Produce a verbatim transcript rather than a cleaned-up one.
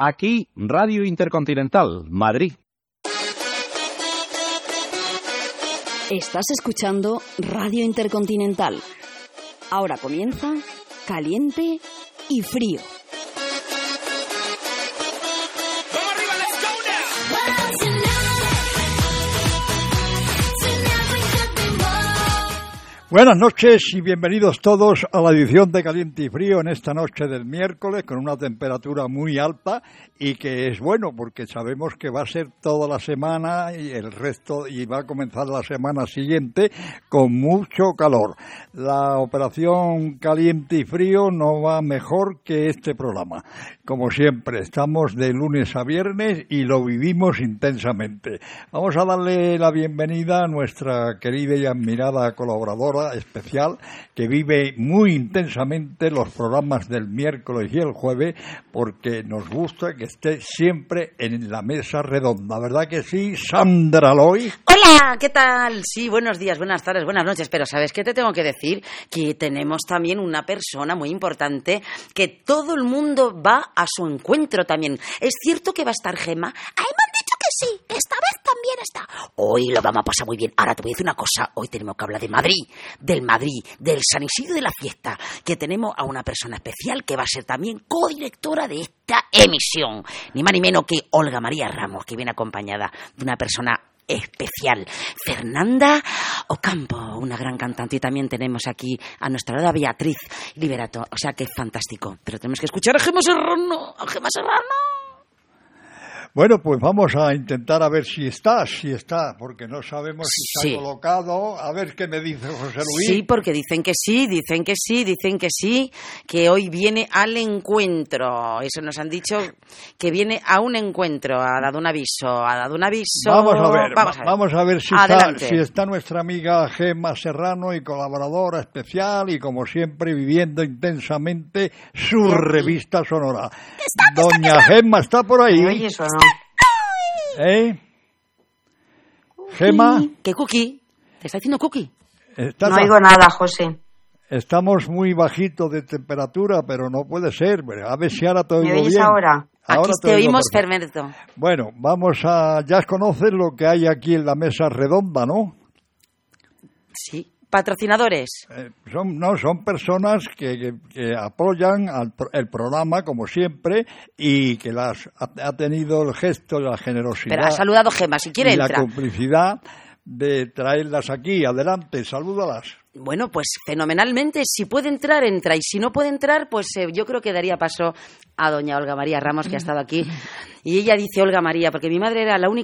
Aquí, Radio Intercontinental, Madrid. Estás escuchando Radio Intercontinental. Ahora comienza Caliente y Frío. Buenas noches y bienvenidos todos a la edición de Caliente y Frío en esta noche del miércoles con una temperatura muy alta y que es bueno porque sabemos que va a ser toda la semana y el resto y va a comenzar la semana siguiente con mucho calor. La operación Caliente y Frío no va mejor que este programa. Como siempre, estamos de lunes a viernes y lo vivimos intensamente. Vamos a darle la bienvenida a nuestra querida y admirada colaboradora especial que vive muy intensamente los programas del miércoles y el jueves porque nos gusta que esté siempre en la mesa redonda, ¿verdad que sí, Sandra Loy? Hola, ¿qué tal? Sí, buenos días, buenas tardes, buenas noches, pero ¿sabes qué te tengo que decir? Que tenemos también una persona muy importante que todo el mundo va a su encuentro también. ¿Es cierto que va a estar Gemma? ¡Ay, me han dicho que sí! Esta vez también está. Hoy lo vamos a pasar muy bien. Ahora te voy a decir una cosa. Hoy tenemos que hablar de Madrid, del Madrid, del San Isidro de la fiesta, que tenemos a una persona especial que va a ser también codirectora de esta emisión. Ni más ni menos que Olga María Ramos, que viene acompañada de una persona especial, Fernanda Ocampo, una gran cantante, y también tenemos aquí a nuestra hora Beatriz Liberato, o sea que es fantástico, pero tenemos que escuchar a Gemma Serrano, a Gemma Serrano. Bueno, pues vamos a intentar a ver si está, si está, porque no sabemos si está sí. colocado. A ver qué me dice José Luis. Sí, porque dicen que sí, dicen que sí, dicen que sí, que hoy viene al encuentro. Eso nos han dicho, que viene a un encuentro, ha dado un aviso, ha dado un aviso. Vamos a ver, vamos a ver, vamos a ver si, está, si está nuestra amiga Gemma Serrano y colaboradora especial y como siempre viviendo intensamente su revista sonora. ¿Está, Doña está, Gemma, ¿está por ahí? Oye, eso no. ¿Eh? Gemma. ¿Qué cookie? ¿Te está diciendo cookie? No oigo nada, José. Estamos muy bajitos de temperatura, pero no puede ser. A ver si ahora te oigo bien. ¿Me oyes ahora? Ahora aquí te, te oímos, Fermento. Bueno, vamos a... Ya conoces lo que hay aquí en la mesa redonda, ¿no? Sí. Patrocinadores. Eh, son, no, son personas que, que, que apoyan al, el programa, como siempre, y que las ha, ha tenido el gesto, la generosidad. Pero ha saludado Gemma, si quiere y entra. La complicidad de traerlas aquí. Adelante, salúdalas. Bueno, pues fenomenalmente. Si puede entrar, entra. Y si no puede entrar, pues eh, yo creo que daría paso a doña Olga María Ramos, que ha estado aquí. Y ella dice Olga María, porque mi madre era la única